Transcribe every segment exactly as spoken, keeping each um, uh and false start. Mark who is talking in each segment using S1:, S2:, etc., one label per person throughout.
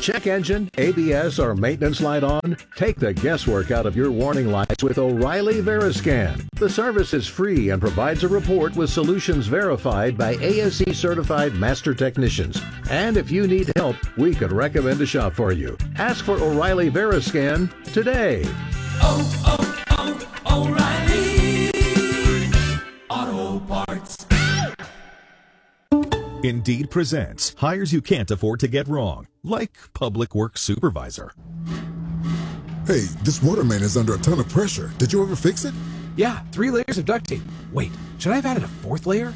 S1: check engine, A B S, or maintenance light on? Take the guesswork out of your warning lights with O'Reilly Veriscan. The service is free and provides a report with solutions verified by A S E certified master technicians. And if you need help, we could recommend a shop for you. Ask for O'Reilly Veriscan today.
S2: Oh, oh, oh, O'Reilly Auto Parts.
S3: Indeed presents hires you can't afford to get wrong, like public works supervisor.
S4: Hey, this water main is under a ton of pressure. Did you ever fix it?
S5: Yeah, three layers of duct tape. Wait, should I have added a fourth layer?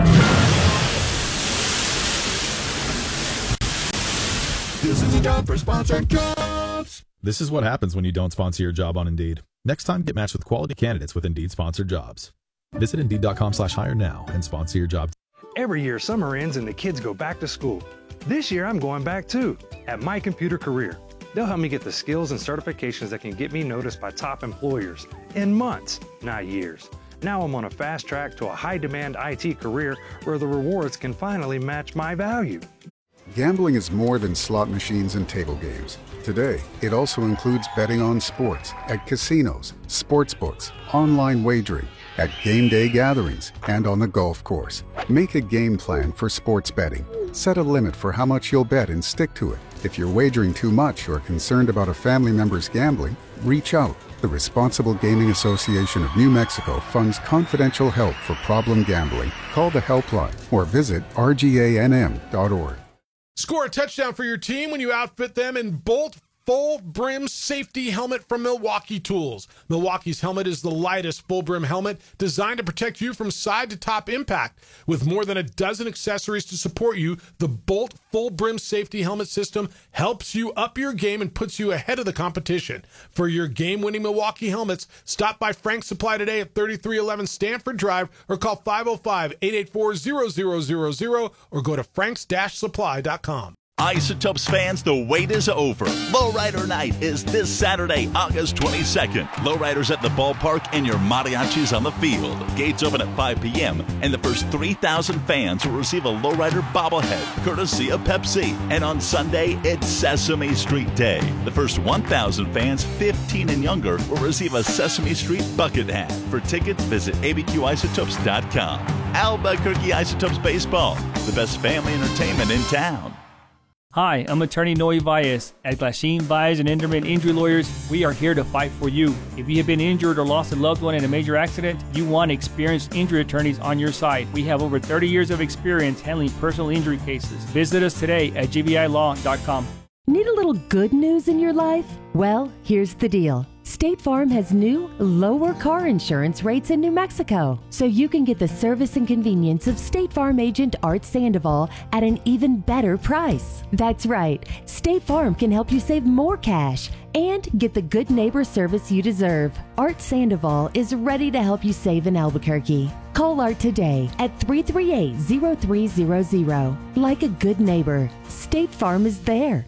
S4: This is a job for sponsored jobs.
S3: This is what happens when you don't sponsor your job on Indeed. Next time, get matched with quality candidates with Indeed sponsored jobs. Visit Indeed.com slash hire now and sponsor your job.
S6: Every year, summer ends and the kids go back to school. This year, I'm going back too, at My Computer Career. They'll help me get the skills and certifications that can get me noticed by top employers in months, not years. Now I'm on a fast track to a high-demand I T career where the rewards can finally match my value.
S7: Gambling is more than slot machines and table games. Today, it also includes betting on sports at casinos, sports books, online wagering, at game day gatherings, and on the golf course. Make a game plan for sports betting. Set a limit for how much you'll bet and stick to it. If you're wagering too much or concerned about a family member's gambling, reach out. The Responsible Gaming Association of New Mexico funds confidential help for problem gambling. Call the helpline or visit R G A N M dot org.
S8: Score a touchdown for your team when you outfit them in Bolt Full Brim Safety Helmet from Milwaukee Tools. Milwaukee's helmet is the lightest full brim helmet designed to protect you from side to top impact. With more than a dozen accessories to support you, the Bolt Full Brim Safety Helmet system helps you up your game and puts you ahead of the competition. For your game-winning Milwaukee helmets, stop by Frank's Supply today at thirty-three eleven Stanford Drive or call five oh five, eight eight four, zero zero zero zero or go to franks dash supply dot com.
S9: Isotopes fans, the wait is over. Lowrider Night is this Saturday, August twenty-second. Lowriders at the ballpark and your mariachis on the field. Gates open at five p.m. and the first three thousand fans will receive a Lowrider bobblehead, courtesy of Pepsi. And on Sunday, it's Sesame Street Day. The first one thousand fans, fifteen and younger, will receive a Sesame Street bucket hat. For tickets, visit A B Q isotopes dot com. Albuquerque Isotopes Baseball, the best family entertainment in town.
S10: Hi, I'm attorney Noe Valles. At Glasheen, Valles and Enderman Injury Lawyers, we are here to fight for you. If you have been injured or lost a loved one in a major accident, you want experienced injury attorneys on your side. We have over thirty years of experience handling personal injury cases. Visit us today at G V I law dot com.
S11: Need a little good news in your life? Well, here's the deal. State Farm has new, lower car insurance rates in New Mexico, so you can get the service and convenience of State Farm agent Art Sandoval at an even better price. That's right, State Farm can help you save more cash and get the good neighbor service you deserve. Art Sandoval is ready to help you save in Albuquerque. Call Art today at three three eight, zero three zero zero. Like a good neighbor, State Farm is there.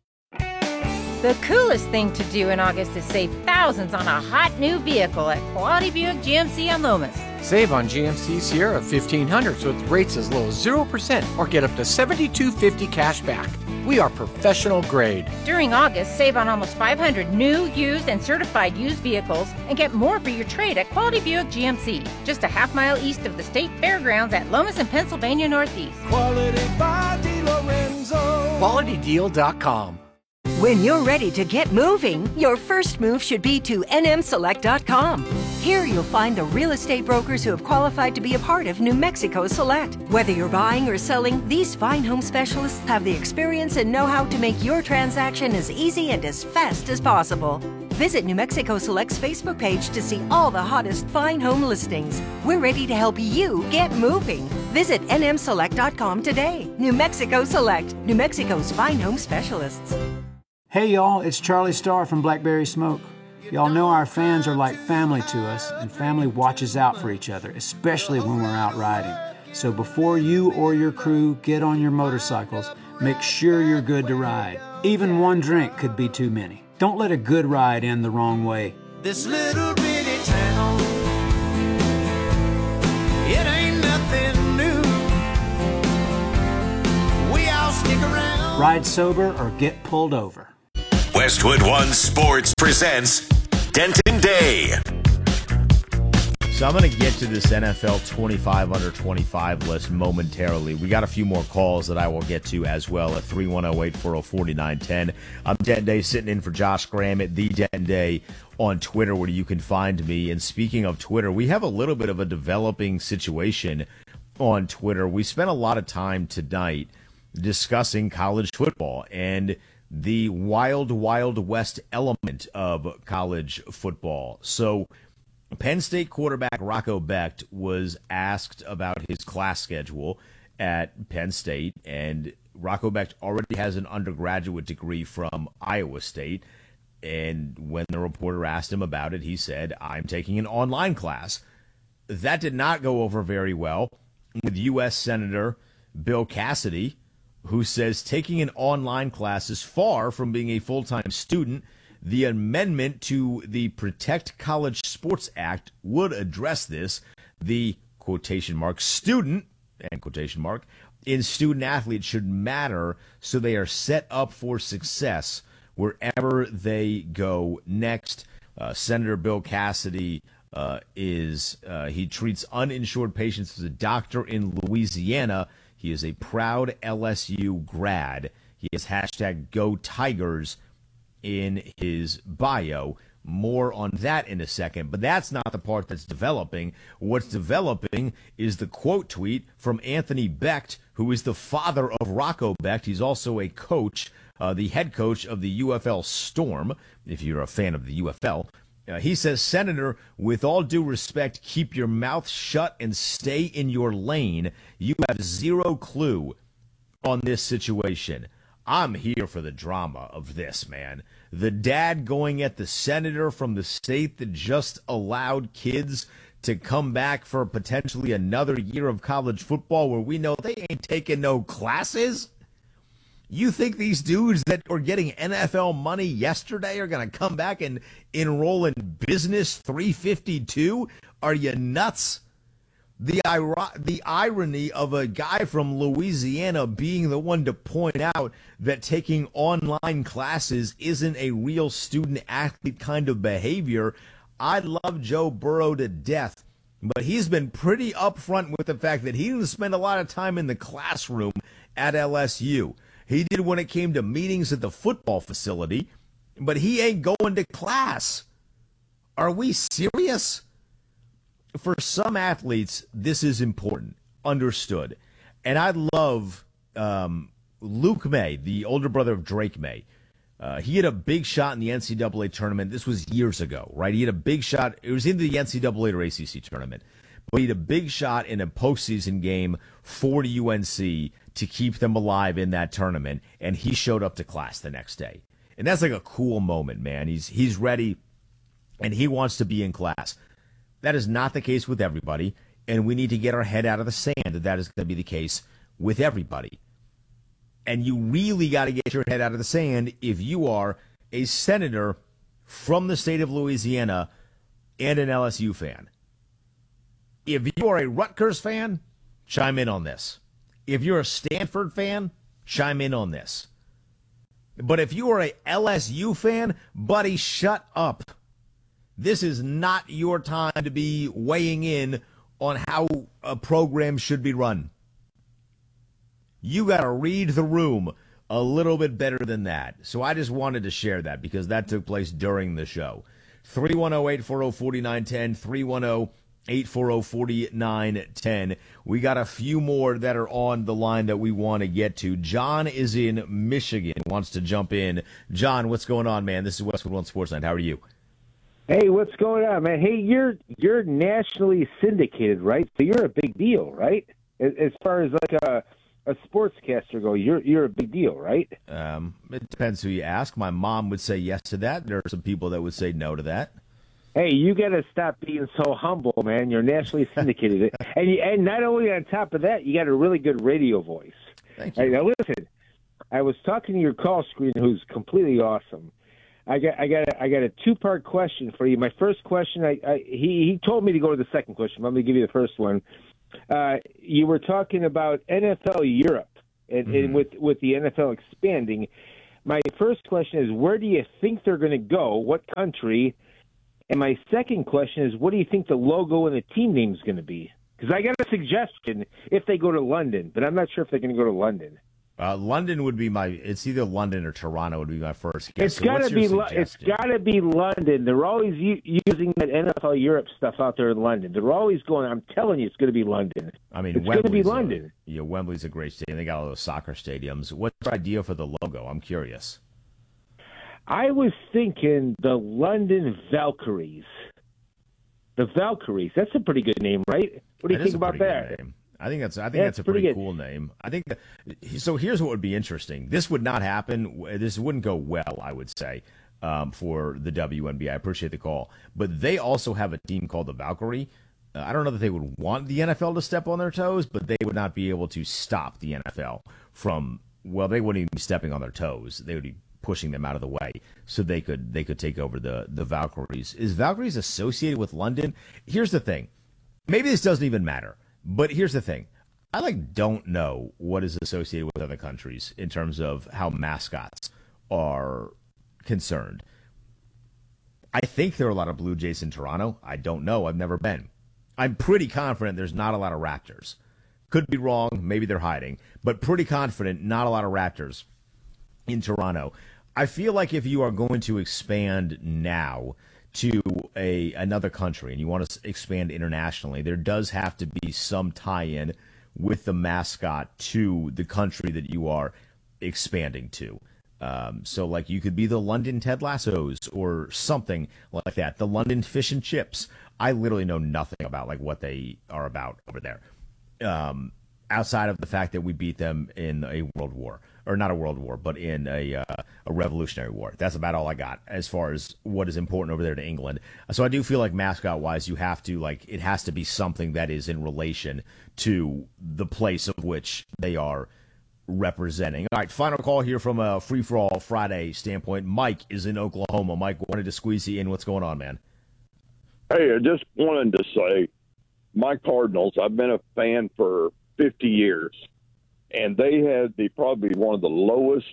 S12: The coolest thing to do in August is save thousands on a hot new vehicle at Quality Buick G M C on Lomas.
S5: Save on G M C Sierra fifteen hundreds with rates as low as zero percent or get up to seventy-two fifty cash back. We are professional grade.
S12: During August, save on almost five hundred new, used, and certified used vehicles and get more for your trade at Quality Buick G M C, just a half mile east of the State Fairgrounds at Lomas and Pennsylvania Northeast.
S2: Quality by DiLorenzo.
S5: quality deal dot com.
S13: When you're ready to get moving, your first move should be to N M select dot com. Here you'll find the real estate brokers who have qualified to be a part of New Mexico Select. Whether you're buying or selling, these fine home specialists have the experience and know-how to make your transaction as easy and as fast as possible. Visit New Mexico Select's Facebook page to see all the hottest fine home listings. We're ready to help you get moving. Visit N M select dot com today. New Mexico Select, New Mexico's fine home specialists.
S14: Hey y'all, it's Charlie Starr from Blackberry Smoke. Y'all know our fans are like family to us, and family watches out for each other, especially when we're out riding. So before you or your crew get on your motorcycles, make sure you're good to ride. Even one drink could be too many. Don't let a good ride end the wrong way.
S2: This little bitty town, it ain't nothing new. We all stick around.
S14: Ride sober or get pulled over.
S15: Westwood One Sports presents Denton Day.
S16: So I'm going to get to this N F L twenty-five under twenty-five list momentarily. We got a few more calls that I will get to as well at three one zero, eight four zero, four nine one zero. I'm Denton Day sitting in for Josh Graham at The Denton Day on Twitter where you can find me. And speaking of Twitter, we have a little bit of a developing situation on Twitter. We spent a lot of time tonight discussing college football and the wild, wild west element of college football. So Penn State quarterback Rocco Becht was asked about his class schedule at Penn State, and Rocco Becht already has an undergraduate degree from Iowa State. And when the reporter asked him about it, he said, I'm taking an online class. That did not go over very well with U S Senator Bill Cassidy, who says taking an online class is far from being a full-time student. The amendment to the Protect College Sports Act would address this. The quotation mark student, and quotation mark, in student athletes should matter so they are set up for success wherever they go next. Uh, Senator Bill Cassidy uh, is, uh, he treats uninsured patients as a doctor in Louisiana. He is a proud L S U grad. He has hashtag Go Tigers in his bio. More on that in a second, but that's not the part that's developing. What's developing is the quote tweet from Anthony Becht, who is the father of Rocco Becht. He's also a coach, uh, the head coach of the U F L Storm, if you're a fan of the U F L. Uh, he says, Senator, with all due respect, keep your mouth shut and stay in your lane. You have zero clue on this situation. I'm here for the drama of this, man. The dad going at the senator from the state that just allowed kids to come back for potentially another year of college football where we know they ain't taking no classes. You think these dudes that were getting N F L money yesterday are going to come back and enroll in Business three fifty-two? Are you nuts? The the irony of a guy from Louisiana being the one to point out that taking online classes isn't a real student-athlete kind of behavior. I love Joe Burrow to death, but he's been pretty upfront with the fact that he didn't spend a lot of time in the classroom at L S U. He did when it came to meetings at the football facility, but he ain't going to class. Are we serious? For some athletes, this is important. Understood. And I love um, Luke May, the older brother of Drake May. Uh, he had a big shot in the N C double A tournament. This was years ago, right? He had a big shot. It was in the N C double A or A C C tournament. But he had a big shot in a postseason game for U N C to keep them alive in that tournament. And he showed up to class the next day. And that's like a cool moment, man. He's he's ready, and he wants to be in class. That is not the case with everybody, and we need to get our head out of the sand that that is going to be the case with everybody. And you really got to get your head out of the sand if you are a senator from the state of Louisiana and an L S U fan. If you are a Rutgers fan, chime in on this. If you're a Stanford fan, chime in on this. But if you are a L S U fan, buddy, shut up. This is not your time to be weighing in on how a program should be run. You got to read the room a little bit better than that. So I just wanted to share that because that took place during the show. three one zero, eight four zero, four nine one zero, three one zero, eight four zero, four nine one zero. We got a few more that are on the line that we want to get to. John is in Michigan, wants to jump in. John, what's going on, man? This is Westwood One Sports Night. How are you?
S17: Hey, what's going on, man? Hey, you're you're nationally syndicated, right? So you're a big deal, right? As, as far as like a a sportscaster go, you're you're a big deal, right?
S16: Um, it depends who you ask. My mom would say yes to that. There are some people that would say no to that.
S17: Hey, you got to stop being so humble, man. You're nationally syndicated, and you, and not only on top of that, you got a really good radio voice.
S16: Thank you.
S17: Hey, now listen, I was talking to your call screen, who's completely awesome. I got, I got, a, I got a two-part question for you. My first question, I, I he, he told me to go to the second question. Let me give you the first one. Uh, you were talking about N F L Europe and,
S16: Mm-hmm.
S17: and with with the N F L expanding, my first question is, where do you think they're going to go? What country? And my second question is, what do you think the logo and the team name is going to be? Because I got a suggestion if they go to London, but I'm not sure if they're going to go to London.
S16: Uh, London would be my. It's either London or Toronto would be my first guess.
S17: It's
S16: So
S17: got
S16: what's
S17: to
S16: your
S17: be. Lo- it's
S16: suggestion?
S17: got to be London. They're always u- using that N F L Europe stuff out there in London. They're always going. I'm telling you, it's going to be London.
S16: I mean,
S17: it's going to be
S16: Wembley's a-
S17: London.
S16: Yeah, Wembley's a great stadium. They got all those soccer stadiums. What's your idea for the logo? I'm curious.
S17: I was thinking the London Valkyries. The Valkyries. That's a pretty good name, right? What do you
S16: That
S17: think
S16: is a
S17: about
S16: pretty good
S17: that?
S16: name. I think that's I think
S17: Yeah,
S16: that's a
S17: it's pretty
S16: pretty
S17: good.
S16: cool name. I think that, so. Here's what would be interesting. This would not happen. This wouldn't go well, I would say, um, for the W N B A. I appreciate the call, but they also have a team called the Valkyrie. Uh, I don't know that they would want the N F L to step on their toes, but they would not be able to stop the N F L from. Well, they wouldn't even be stepping on their toes. They would be pushing them out of the way so they could they could take over the the Valkyries. Is Valkyries associated with London? Here's the thing. Maybe this doesn't even matter. But here's the thing. I like don't know what is associated with other countries in terms of how mascots are concerned. I think there are a lot of Blue Jays in Toronto. I don't know. I've never been. I'm pretty confident there's not a lot of Raptors. Could be wrong. Maybe they're hiding. But pretty confident not a lot of Raptors in Toronto. I feel like if you are going to expand now to a another country and you want to expand internationally, there does have to be some tie-in with the mascot to the country that you are expanding to. Um, so, like, you could be the London Ted Lassos or something like that. The London Fish and Chips. I literally know nothing about like what they are about over there, um, outside of the fact that we beat them in a world war. Or not a world war, but in a uh, a revolutionary war. That's about all I got as far as what is important over there to England. So I do feel like mascot-wise, you have to, like, it has to be something that is in relation to the place of which they are representing. All right, final call here from a Free-for-All Friday standpoint. Mike is in Oklahoma. Mike, wanted to squeeze you in. What's going on, man?
S18: Hey, I just wanted to say, my Cardinals, I've been a fan for fifty years. And they had the probably one of the lowest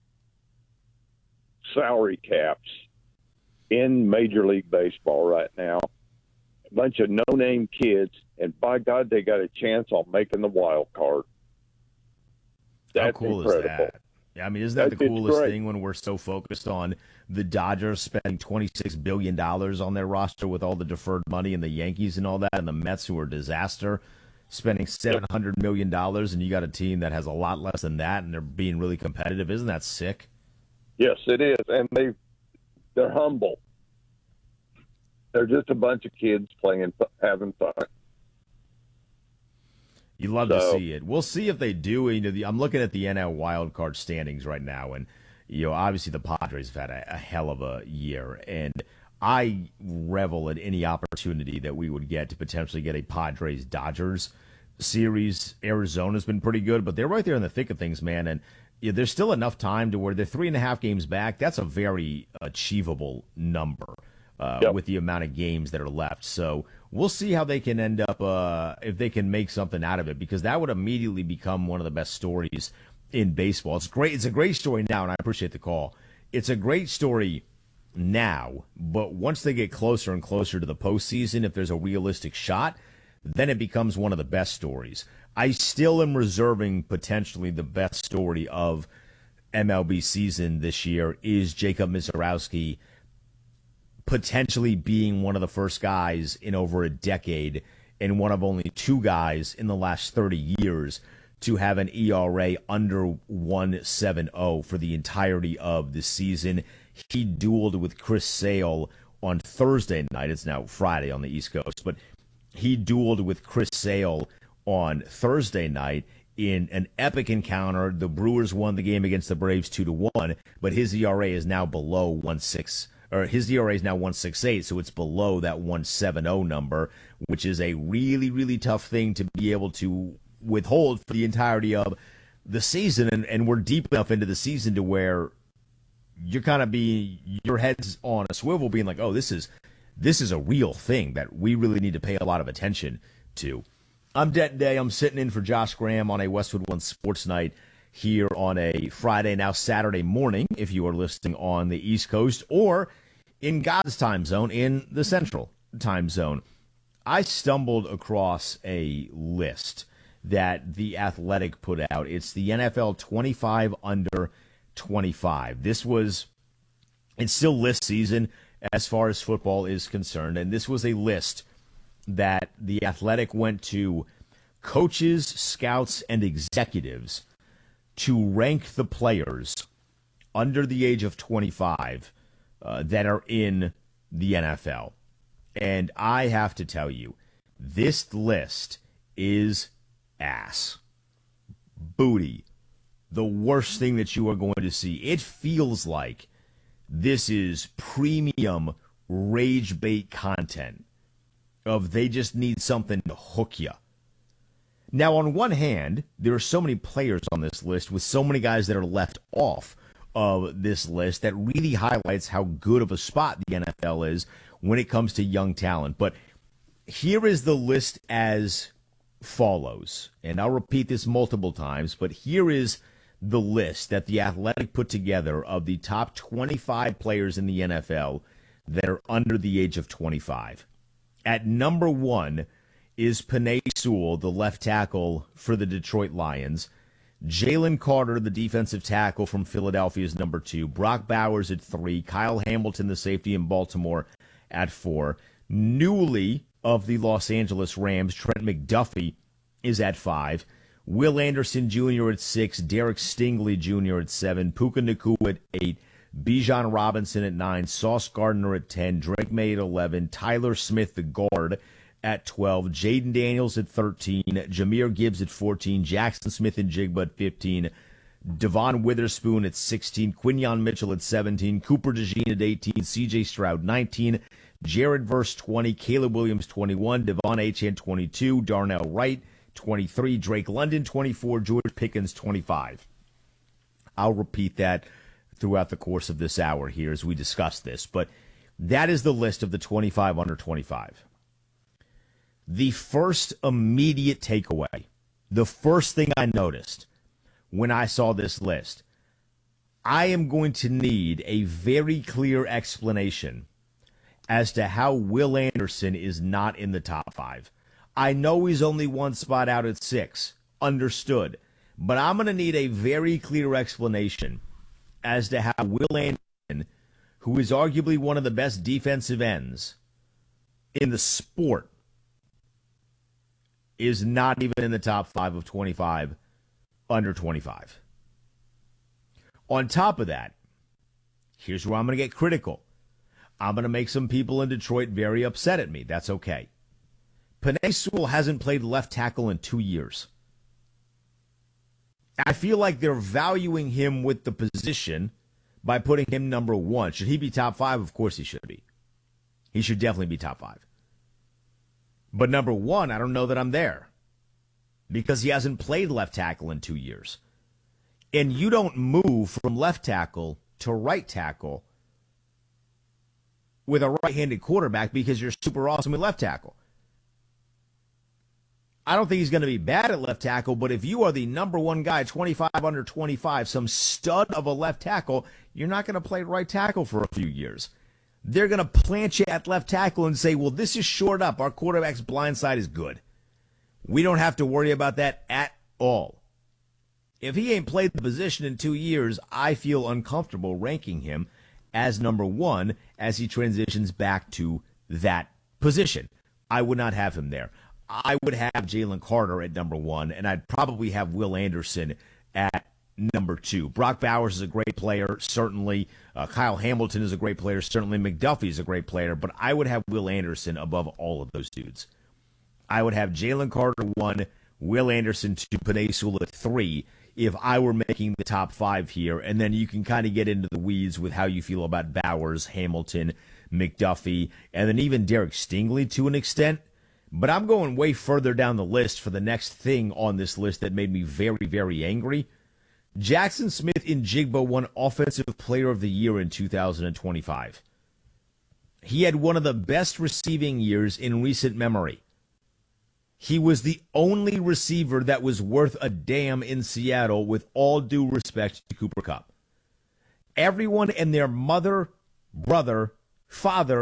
S18: salary caps in Major League Baseball right now. A bunch of no-name kids, and by God, they got a chance on making the wild card. That's
S16: How cool
S18: incredible.
S16: is that? Yeah, I mean, isn't that
S18: That-
S16: the
S18: it's
S16: coolest
S18: great.
S16: thing when we're so focused on the Dodgers spending twenty-six billion dollars on their roster with all the deferred money and the Yankees and all that, and the Mets, who are a disaster, spending seven hundred million dollars, and you got a team that has a lot less than that, and they're being really competitive. Isn't that sick?
S18: Yes, it is, and they they're humble. They're just a bunch of kids playing, having fun.
S16: You love
S18: So-
S16: to see it. We'll see if they do. You know, the, I'm looking at the N L wild card standings right now, and you know, obviously the Padres have had a, a hell of a year, and I revel at any opportunity that we would get to potentially get a Padres-Dodgers series. Arizona's been pretty good, but they're right there in the thick of things, man. And you know, there's still enough time to where they're three and a half games back. That's a very achievable number uh,
S18: Yep.
S16: with the amount of games that are left. So we'll see how they can end up, uh, if they can make something out of it, because that would immediately become one of the best stories in baseball. It's great. It's a great story now, and I appreciate the call. It's a great story now, but once they get closer and closer to the postseason, if there's a realistic shot, then it becomes one of the best stories. I still am reserving potentially the best story of M L B season this year is Jacob Misiorowski potentially being one of the first guys in over a decade and one of only two guys in the last thirty years to have an E R A under one seventy for the entirety of the season. He dueled with Chris Sale on Thursday night. It's now Friday on the East Coast, but he dueled with Chris Sale on Thursday night in an epic encounter. The Brewers won the game against the Braves two to one, but his E R A is now below one six, or his E R A is now one sixty-eight, so it's below that one seventy number, which is a really, really tough thing to be able to withhold for the entirety of the season. And, and we're deep enough into the season to where you're kind of being, your head's on a swivel being like, oh, this is, this is a real thing that we really need to pay a lot of attention to. I'm Denton Day. I'm sitting in for Josh Graham on a Westwood One Sports Night here on a Friday, now Saturday morning, if you are listening on the East Coast, or in God's time zone, in the Central time zone. I stumbled across a list that The Athletic put out. It's the N F L twenty-five under twenty-five. This was, it's still list season as far as football is concerned, and this was a list that The Athletic went to coaches, scouts, and executives to rank the players under the age of twenty-five uh, that are in the N F L. And I have to tell you, this list is ass. Booty. The worst thing that you are going to see. It feels like this is premium rage bait content of they just need something to hook you. Now, on one hand, there are so many players on this list with so many guys that are left off of this list that really highlights how good of a spot the N F L is when it comes to young talent. But here is the list as follows, and I'll repeat this multiple times, but here is the list that The Athletic put together of the top twenty-five players in the N F L that are under the age of twenty-five. At number one is Penei Sewell, the left tackle for the Detroit Lions. Jalen Carter, the defensive tackle from Philadelphia, is number two. Brock Bowers at three. Kyle Hamilton, the safety in Baltimore, at four. Newly of the Los Angeles Rams, Trent McDuffie, is at five. Will Anderson Junior at six. Derek Stingley Junior at seven. Puka Nacua at eight. Bijan Robinson at nine. Sauce Gardner at ten. Drake May at eleven. Tyler Smith, the guard, at twelve. Jaden Daniels at thirteen. Jahmyr Gibbs at fourteen. Jackson Smith and Jigba at fifteen. Devon Witherspoon at sixteen. Quinyon Mitchell at seventeen. Cooper DeJean at eighteen. C J Stroud nineteen. Jared Verse twenty. Caleb Williams twenty-one. Devon Achane twenty-two. Darnell Wright twenty-three. Drake London twenty-four. George Pickens twenty-five. I'll repeat that throughout the course of this hour here as we discuss this, but that is the list of the twenty-five under twenty-five. The first immediate takeaway, the first thing I noticed when I saw this list, I am going to need a very clear explanation as to how Will Anderson is not in the top five. I know he's only one spot out at six, understood, but I'm going to need a very clear explanation as to how Will Anderson, who is arguably one of the best defensive ends in the sport, is not even in the top five of twenty-five under twenty-five. On top of that, here's where I'm going to get critical. I'm going to make some people in Detroit very upset at me. That's okay. Penei Sewell hasn't played left tackle in two years. I feel like they're valuing him with the position by putting him number one. Should he be top five? Of course he should be. He should definitely be top five. But number one, I don't know that I'm there because he hasn't played left tackle in two years. And you don't move from left tackle to right tackle with a right-handed quarterback because you're super awesome at left tackle. I don't think he's going to be bad at left tackle, but if you are the number one guy, twenty-five under twenty-five, some stud of a left tackle, you're not going to play right tackle for a few years. They're going to plant you at left tackle and say, well, this is shored up. Our quarterback's blind side is good. We don't have to worry about that at all. If he ain't played the position in two years, I feel uncomfortable ranking him as number one as he transitions back to that position. I would not have him there. I would have Jalen Carter at number one, and I'd probably have Will Anderson at number two. Brock Bowers is a great player, certainly. Uh, Kyle Hamilton is a great player, certainly. McDuffie is a great player, but I would have Will Anderson above all of those dudes. I would have Jalen Carter one, Will Anderson two, Penei Sewell at three if I were making the top five here, and then you can kind of get into the weeds with how you feel about Bowers, Hamilton, McDuffie, and then even Derek Stingley to an extent. But I'm going way further down the list for the next thing on this list that made me very, very angry. Jackson Smith-Njigba won Offensive Player of the Year in two thousand twenty-five. He had one of the best receiving years in recent memory. He was the only receiver that was worth a damn in Seattle, with all due respect to Cooper Kupp. Everyone and their mother, brother, father